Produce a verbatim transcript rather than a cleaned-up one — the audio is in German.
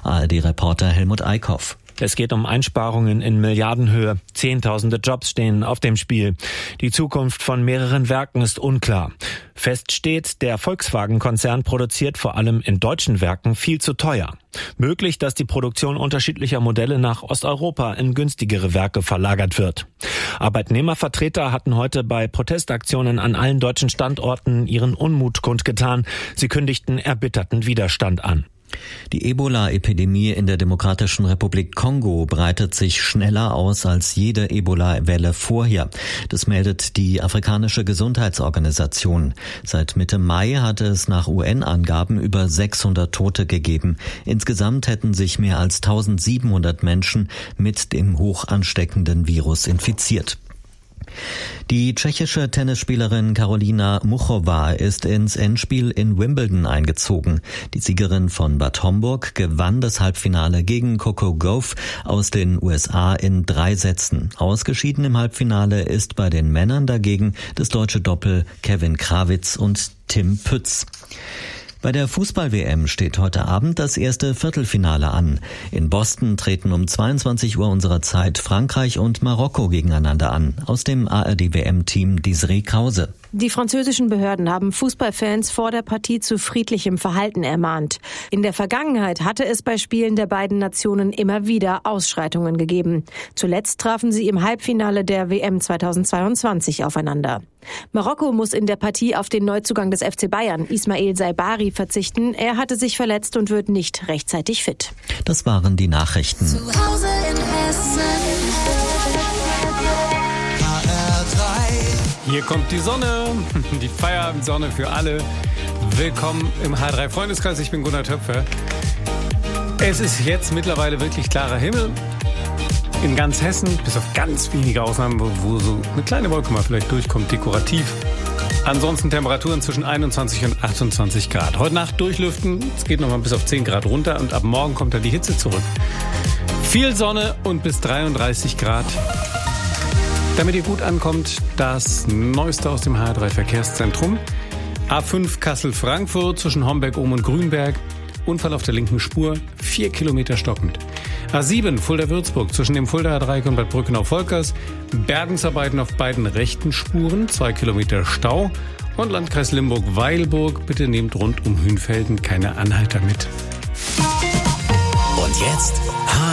A R D-Reporter Helmut Eickhoff. Es geht um Einsparungen in Milliardenhöhe. Zehntausende Jobs stehen auf dem Spiel. Die Zukunft von mehreren Werken ist unklar. Fest steht, der Volkswagen-Konzern produziert vor allem in deutschen Werken viel zu teuer. Möglich, dass die Produktion unterschiedlicher Modelle nach Osteuropa in günstigere Werke verlagert wird. Arbeitnehmervertreter hatten heute bei Protestaktionen an allen deutschen Standorten ihren Unmut kundgetan. Sie kündigten erbitterten Widerstand an. Die Ebola-Epidemie in der Demokratischen Republik Kongo breitet sich schneller aus als jede Ebola-Welle vorher. Das meldet die Afrikanische Gesundheitsorganisation. Seit Mitte Mai hat es nach U N-Angaben über sechshundert Tote gegeben. Insgesamt hätten sich mehr als eintausendsiebenhundert Menschen mit dem hoch ansteckenden Virus infiziert. Die tschechische Tennisspielerin Karolina Muchova ist ins Endspiel in Wimbledon eingezogen. Die Siegerin von Bad Homburg gewann das Halbfinale gegen Coco Gauff aus den U S A in drei Sätzen. Ausgeschieden im Halbfinale ist bei den Männern dagegen das deutsche Doppel Kevin Krawitz und Tim Pütz. Bei der Fußball-W M steht heute Abend das erste Viertelfinale an. In Boston treten um zweiundzwanzig Uhr unserer Zeit Frankreich und Marokko gegeneinander an. Aus dem A R D-W M-Team Desiree Krause. Die französischen Behörden haben Fußballfans vor der Partie zu friedlichem Verhalten ermahnt. In der Vergangenheit hatte es bei Spielen der beiden Nationen immer wieder Ausschreitungen gegeben. Zuletzt trafen sie im Halbfinale der W M zweitausendzweiundzwanzig aufeinander. Marokko muss in der Partie auf den Neuzugang des F C Bayern, Ismail Saibari, verzichten. Er hatte sich verletzt und wird nicht rechtzeitig fit. Das waren die Nachrichten. Zu Hause in Hessen. Hier kommt die Sonne, die Feierabendsonne für alle. Willkommen im H drei Freundeskreis, ich bin Gunnar Töpfer. Es ist jetzt mittlerweile wirklich klarer Himmel in ganz Hessen, bis auf ganz wenige Ausnahmen, wo so eine kleine Wolke mal vielleicht durchkommt, dekorativ. Ansonsten Temperaturen zwischen einundzwanzig und achtundzwanzig Grad. Heute Nacht durchlüften, es geht nochmal bis auf zehn Grad runter und ab morgen kommt dann die Hitze zurück. Viel Sonne und bis dreiunddreißig Grad. Damit ihr gut ankommt, das Neueste aus dem H drei Verkehrszentrum. A fünf Kassel-Frankfurt zwischen Homberg-Ohm und Grünberg. Unfall auf der linken Spur, vier Kilometer stockend. A sieben Fulda-Würzburg zwischen dem Fuldaer Dreieck und Bad Brückenau-Volkers. Bergungsarbeiten auf beiden rechten Spuren, zwei Kilometer Stau. Und Landkreis Limburg-Weilburg, bitte nehmt rund um Hünfelden keine Anhalter mit. Und jetzt